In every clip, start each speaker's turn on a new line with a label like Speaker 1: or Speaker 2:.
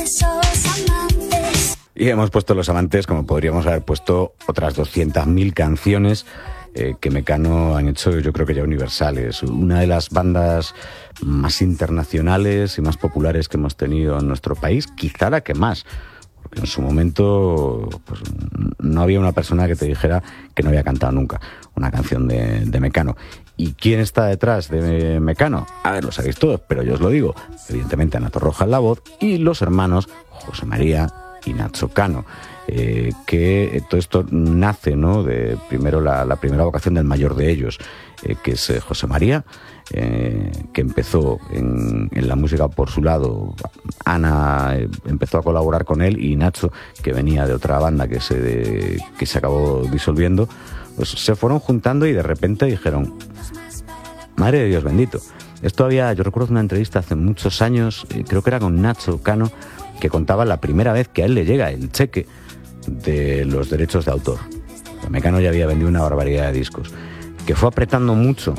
Speaker 1: Y hemos puesto Los Amantes, como podríamos haber puesto otras 200.000 canciones que Mecano han hecho, yo creo que ya universales. Una de las bandas más internacionales y más populares que hemos tenido en nuestro país, quizá la que más, porque en su momento pues, no había una persona que te dijera que no había cantado nunca una canción de Mecano. ¿Y quién está detrás de Mecano? A ver, lo sabéis todos, pero yo os lo digo. Evidentemente Ana Torroja en la voz y los hermanos José María y Nacho Cano, que todo esto nace, ¿no?, de primero la primera vocación del mayor de ellos, que es José María, que empezó en la música por su lado. Ana empezó a colaborar con él, y Nacho, que venía de otra banda que se acabó disolviendo, pues se fueron juntando y de repente dijeron: madre de Dios bendito. Yo recuerdo una entrevista hace muchos años, creo que era con Nacho Cano, que contaba la primera vez que a él le llega el cheque de los derechos de autor. Mecano ya había vendido una barbaridad de discos, que fue apretando mucho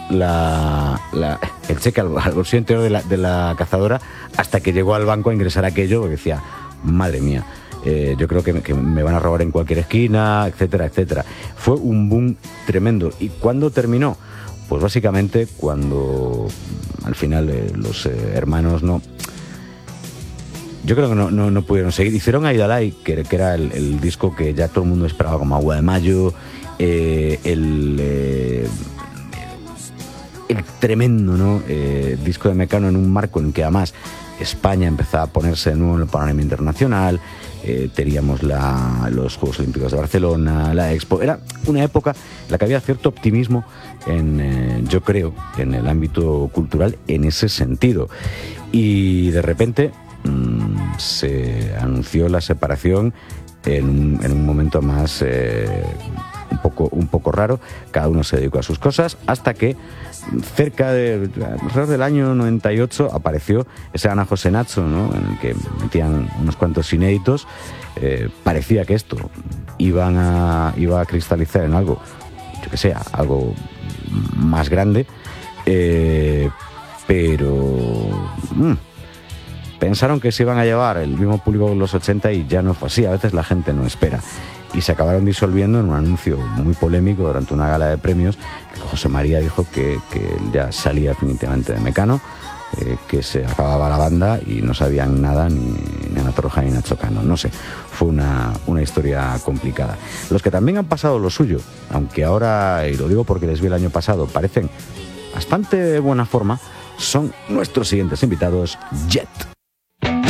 Speaker 1: el cheque al bolsillo interior de la cazadora, hasta que llegó al banco a ingresar aquello, porque decía: madre mía, yo creo que me van a robar en cualquier esquina, etcétera, etcétera. Fue un boom tremendo. ¿Y cuándo terminó? Pues básicamente cuando al final los hermanos yo creo que no pudieron seguir. Hicieron Aidalay, que era el disco que ya todo el mundo esperaba como agua de mayo, el tremendo, ¿no?, disco de Mecano, en un marco en que además España empezaba a ponerse de nuevo en el panorama internacional. Teníamos los Juegos Olímpicos de Barcelona, la Expo. Era una época en la que había cierto optimismo, yo creo, en el ámbito cultural en ese sentido. Y de repente se anunció la separación en un momento más un poco raro. Cada uno se dedicó a sus cosas, hasta que alrededor del año 98 apareció ese Ana José Nacho, ¿no?, en el que metían unos cuantos inéditos. Parecía que esto iba a cristalizar en algo, yo que sé, algo más grande, pero pensaron que se iban a llevar el mismo público de los 80 y ya no fue así. A veces la gente no espera. Y se acabaron disolviendo en un anuncio muy polémico durante una gala de premios. José María dijo que ya salía definitivamente de Mecano, que se acababa la banda y no sabían nada ni Ana Torroja ni Nacho Cano. No sé, fue una historia complicada. Los que también han pasado lo suyo, aunque ahora, y lo digo porque les vi el año pasado, parecen bastante buena forma, son nuestros siguientes invitados, Jet.